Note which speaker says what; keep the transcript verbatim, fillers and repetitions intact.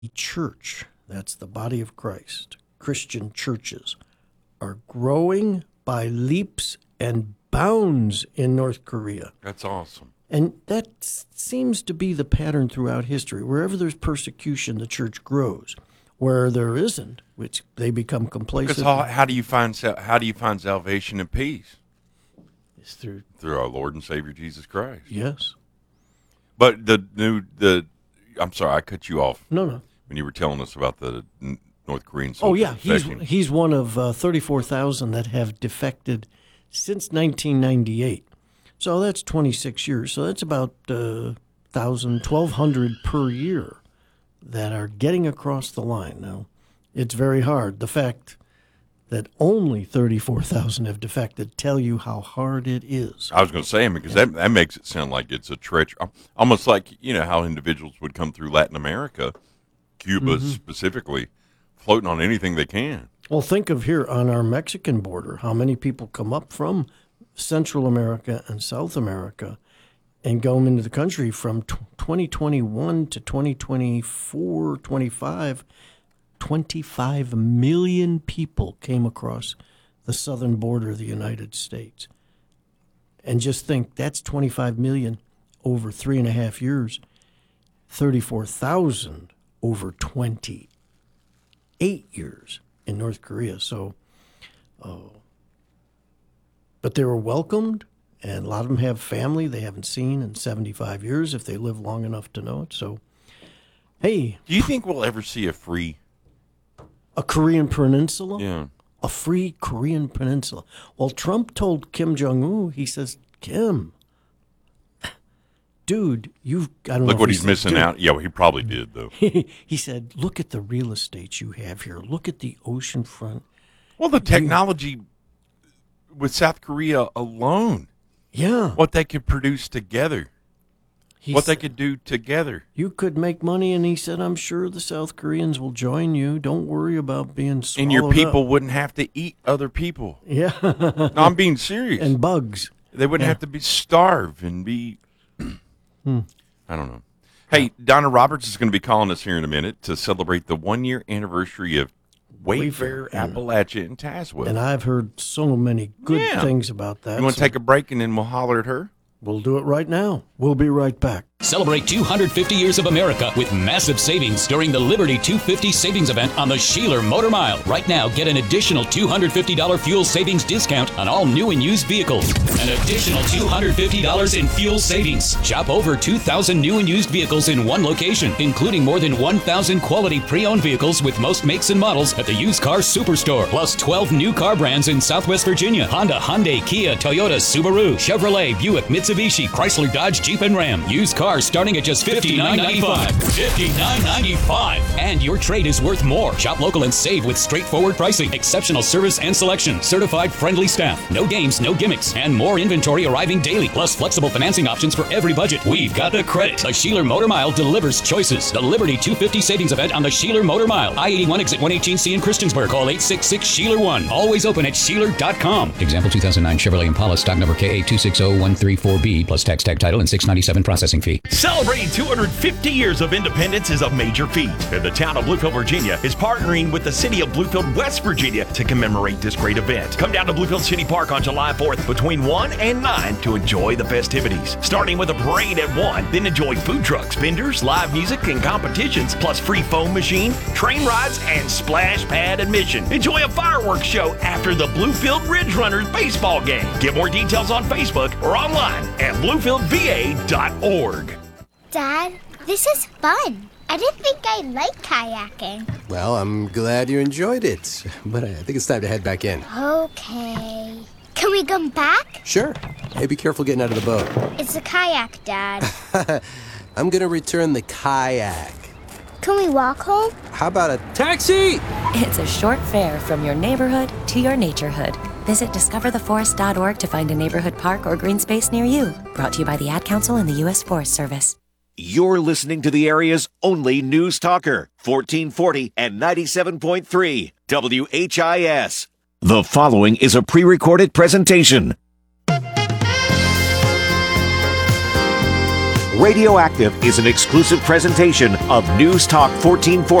Speaker 1: church, that's the body of Christ, Christian churches, are growing by leaps and bounds in North Korea.
Speaker 2: That's awesome.
Speaker 1: And that s- seems to be the pattern throughout history. Wherever there's persecution, the church grows. Where there isn't, which they become complacent.
Speaker 2: Because how, how do you find sal- how do you find salvation and peace?
Speaker 1: It's through
Speaker 2: Through our Lord and Savior Jesus Christ.
Speaker 1: yes.
Speaker 2: But the new the I'm sorry, I cut you off
Speaker 1: No, no.
Speaker 2: when you were telling us about the n- North Korean.
Speaker 1: Oh yeah, he's
Speaker 2: defecting.
Speaker 1: he's one of uh, thirty-four thousand that have defected since nineteen ninety-eight. So that's twenty-six years. So that's about uh, one thousand, twelve hundred per year that are getting across the line. Now, it's very hard. The fact that only thirty-four thousand have defected tell you how hard it is.
Speaker 2: I was going to say him because that that makes it sound like it's a treachery, almost like you know how individuals would come through Latin America, Cuba
Speaker 1: Mm-hmm.
Speaker 2: specifically, floating on anything they can.
Speaker 1: Well, think of here on our Mexican border, how many people come up from Central America and South America and go into the country from t- twenty twenty-one to twenty twenty-four, twenty-five. twenty-five million people came across the southern border of the United States. And just think, that's twenty-five million over three and a half years, thirty-four thousand over twenty-eight years in North Korea. So, uh, but they were welcomed, and a lot of them have family they haven't seen in seventy-five years if they live long enough to know it. So, hey,
Speaker 2: Do you think we'll ever see a free?
Speaker 1: a Korean peninsula?
Speaker 2: Yeah.
Speaker 1: A free Korean peninsula. Well, Trump told Kim Jong-un, he says, Kim, dude, you've, I don't know
Speaker 2: Look
Speaker 1: if
Speaker 2: what
Speaker 1: he
Speaker 2: he's
Speaker 1: said,
Speaker 2: missing
Speaker 1: dude.
Speaker 2: out. Yeah, well, he probably did though.
Speaker 1: He said, look at the real estate you have here. Look at the ocean front.
Speaker 2: Well, the technology with South Korea alone,
Speaker 1: Yeah.
Speaker 2: what they could produce together,
Speaker 1: He
Speaker 2: what they
Speaker 1: said,
Speaker 2: could do together.
Speaker 1: you could make money, and he said, I'm sure the South Koreans will join you. Don't worry about being swallowed
Speaker 2: And your people
Speaker 1: up."
Speaker 2: wouldn't have to eat other people.
Speaker 1: Yeah.
Speaker 2: No, I'm being serious.
Speaker 1: And bugs.
Speaker 2: They wouldn't
Speaker 1: Yeah.
Speaker 2: have to be starved and be.
Speaker 1: Hmm.
Speaker 2: I don't know. Hey, Donna Roberts is going to be calling us here in a minute to celebrate the one year anniversary of Wayfair,
Speaker 1: Wayfair, yeah.
Speaker 2: Appalachia, and Tazewell.
Speaker 1: And I've heard so many good
Speaker 2: Yeah.
Speaker 1: things about that.
Speaker 2: You want to
Speaker 1: so
Speaker 2: take a break and then we'll holler at her?
Speaker 1: We'll do it right now. We'll be right back.
Speaker 3: Celebrate two hundred fifty years of America with massive savings during the Liberty two fifty savings event on the Sheeler Motor Mile. Right now, get an additional two hundred fifty dollars fuel savings discount on all new and used vehicles. An additional two hundred fifty dollars in fuel savings. Shop over two thousand new and used vehicles in one location, including more than one thousand quality pre-owned vehicles with most makes and models at the Used Car Superstore. Plus twelve new car brands in Southwest Virginia. Honda, Hyundai, Kia, Toyota, Subaru, Chevrolet, Buick, Mitsubishi, Chrysler, Dodge, Jeep, and Ram. Used cars starting at just fifty-nine ninety-five. fifty-nine ninety-five. And your trade is worth more. Shop local and save with straightforward pricing, exceptional service and selection, certified friendly staff, no games, no gimmicks, and more inventory arriving daily, plus flexible financing options for every budget. We've got the credit. The Sheeler Motor Mile delivers choices. The Liberty two fifty savings event on the Sheeler Motor Mile. I eighty-one exit one eighteen C in Christiansburg. Call eight six six Sheeler one. Always open at Sheeler dot com.
Speaker 4: Example two thousand nine Chevrolet Impala, stock number K A two six zero one three four B, plus tax, tag title, and six ninety-seven processing fee.
Speaker 5: Celebrating two hundred fifty years of independence is a major feat, and the town of Bluefield, Virginia is partnering with the city of Bluefield, West Virginia to commemorate this great event. Come down to Bluefield City Park on July fourth between one and nine to enjoy the festivities. Starting with a parade at one, then enjoy food trucks, vendors, live music, and competitions, plus free foam machine, train rides, and splash pad admission. Enjoy a fireworks show after the Bluefield Ridge Runners baseball game. Get more details on Facebook or online at bluefield v a dot org.
Speaker 6: Dad, this is fun. I didn't think I'd like kayaking.
Speaker 7: Well, I'm glad you enjoyed it, but I think it's time to head back in.
Speaker 6: Okay. Can we come back?
Speaker 7: Sure. Hey, be careful getting out of the boat.
Speaker 6: It's a kayak, Dad.
Speaker 7: I'm gonna return the kayak.
Speaker 6: Can we walk home?
Speaker 7: How about a taxi?
Speaker 8: It's a short fare from your neighborhood to your naturehood. Visit discover the forest dot org to find a neighborhood park or green space near you. Brought to you by the Ad Council and the U S Forest Service.
Speaker 9: You're listening to the area's only news talker, fourteen forty and ninety-seven point three W H I S. The following is a pre-recorded presentation. Radioactive is an exclusive presentation of News Talk fourteen forty.